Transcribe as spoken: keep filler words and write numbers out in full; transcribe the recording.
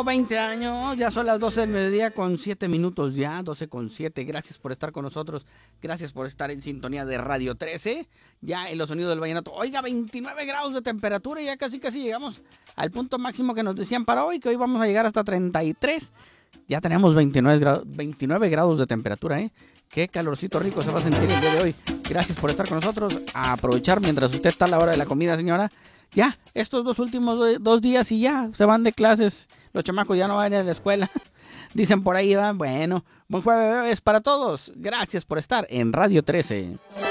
veinte años, ya son las doce del mediodía con siete minutos ya, doce con siete. Gracias por estar con nosotros, gracias por estar en sintonía de Radio trece, ya en los sonidos del vallenato. Oiga, veintinueve grados de temperatura, ya casi casi llegamos al punto máximo que nos decían para hoy, que hoy vamos a llegar hasta treinta y tres. Ya tenemos veintinueve grados, veintinueve grados de temperatura, ¿eh? Qué calorcito rico se va a sentir el día de hoy. Gracias por estar con nosotros, a aprovechar mientras usted está a la hora de la comida, señora. Ya, estos dos últimos dos días y ya, se van de clases. Los chamacos ya no van a ir a la escuela. Dicen por ahí, ¿va? Bueno, buen jueves para todos. Gracias por estar en Radio trece.